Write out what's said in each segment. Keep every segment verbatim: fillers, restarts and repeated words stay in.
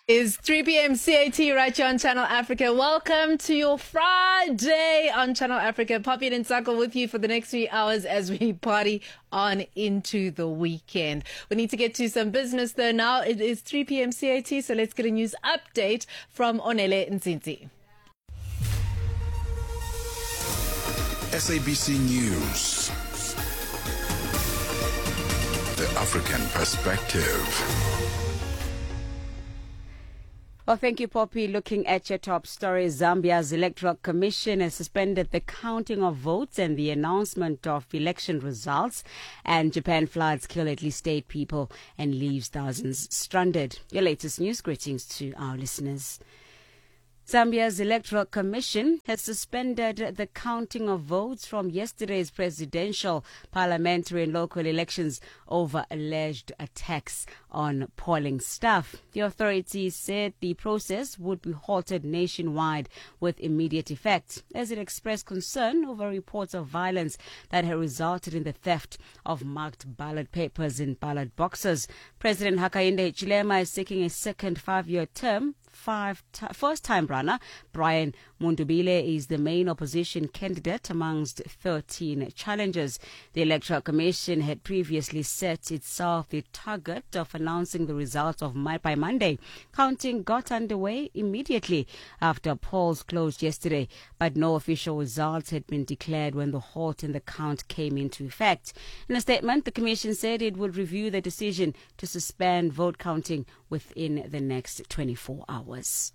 Is three p.m. C A T right here on Channel Africa. Welcome to your Friday on Channel Africa. Poppy and Nsako with you for the next three hours as we party on into the weekend. We need to get to some business though now. It is three p.m. C A T, so let's get a news update from Onele Nzinzi. S A B C News. The African Perspective. Well, thank you, Poppy. Looking at your top story, Zambia's Electoral Commission has suspended the counting of votes and the announcement of election results. And Japan floods kill at least eight people and leaves thousands stranded. Your latest news. Greetings to our listeners. Zambia's Electoral Commission has suspended the counting of votes from yesterday's presidential, parliamentary and local elections over alleged attacks on polling staff. The authorities said the process would be halted nationwide with immediate effect, as it expressed concern over reports of violence that had resulted in the theft of marked ballot papers in ballot boxes. President Hakainde Hichilema is seeking a second five-year term. Five t- first-time runner Brian Mundubile is the main opposition candidate amongst thirteen challengers. The Electoral Commission had previously set itself the target of announcing the results of my- by Monday. Counting got underway immediately after polls closed yesterday, but no official results had been declared when the halt in the count came into effect. In a statement, the Commission said it would review the decision to suspend vote counting within the next twenty-four hours.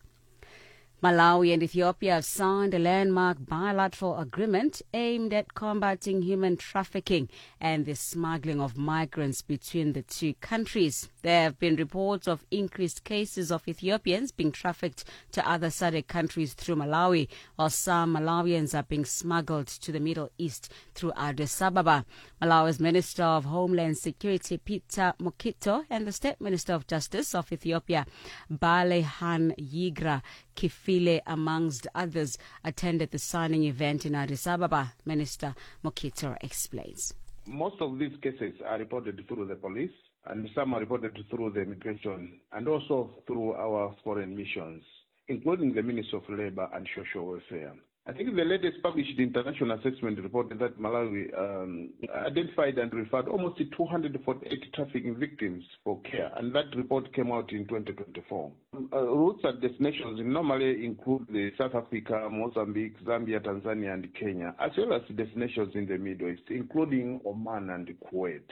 Malawi and Ethiopia have signed a landmark bilateral agreement aimed at combating human trafficking and the smuggling of migrants between the two countries. There have been reports of increased cases of Ethiopians being trafficked to other S A D C countries through Malawi, while some Malawians are being smuggled to the Middle East through Addis Ababa. Malawi's Minister of Homeland Security, Peter Mokito, and the State Minister of Justice of Ethiopia, Balehan Yigra Kifile, amongst others, attended the signing event in Addis Ababa. Minister Mokito explains. Most of these cases are reported through the police, and some are reported through the immigration, and also through our foreign missions, including the Ministry of Labor and Social Welfare. I think the latest published international assessment reported that Malawi um, identified and referred almost two hundred forty-eight trafficking victims for care, and that report came out in twenty twenty-four. Uh, routes and destinations normally include the South Africa, Mozambique, Zambia, Tanzania, and Kenya, as well as destinations in the Middle East, including Oman and Kuwait.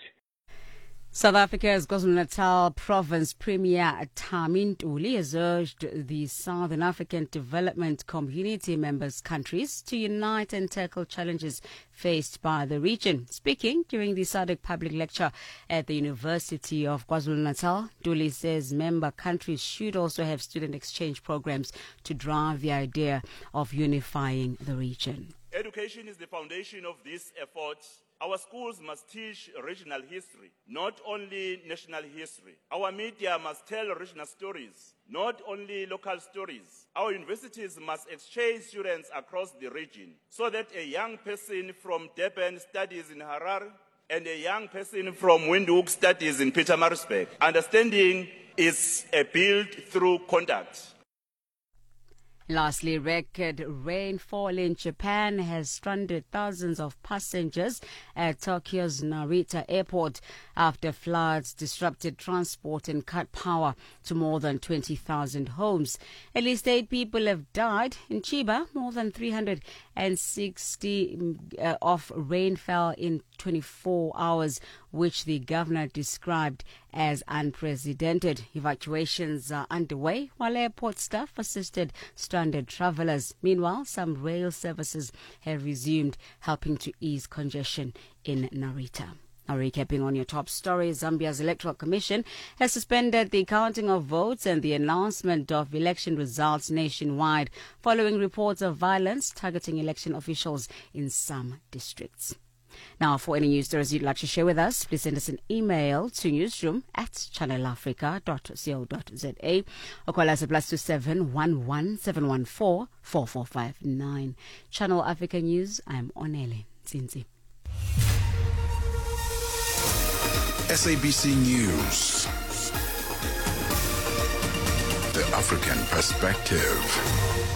South Africa's KwaZulu-Natal Province Premier Thami Ntuli has urged the Southern African Development Community members countries to unite and tackle challenges faced by the region. Speaking during the S A D C public lecture at the University of KwaZulu-Natal, Ntuli says member countries should also have student exchange programs to drive the idea of unifying the region. Education is the foundation of this effort. Our schools must teach regional history, not only national history. Our media must tell regional stories, not only local stories. Our universities must exchange students across the region so that a young person from Durban studies in Harare and a young person from Windhoek studies in Pietermaritzburg. Understanding is a built through contact. Lastly, record rainfall in Japan has stranded thousands of passengers at Tokyo's Narita Airport after floods disrupted transport and cut power to more than twenty thousand homes. At least eight people have died. In Chiba, more than three hundred sixty uh, of rain fell in twenty-four hours, which the governor described as unprecedented. Evacuations are underway while airport staff assisted stranded travelers. Meanwhile, some rail services have resumed, helping to ease congestion in Narita. Now, recapping on your top stories, Zambia's Electoral Commission has suspended the counting of votes and the announcement of election results nationwide following reports of violence targeting election officials in some districts. Now, for any news stories you'd like to share with us, please send us an email to newsroom at channelafrica dot co dot za or call us at plus two seven one one seven one four four four five nine. Channel Africa News, I'm Onele Nzinzi. S A B C News. The African perspective.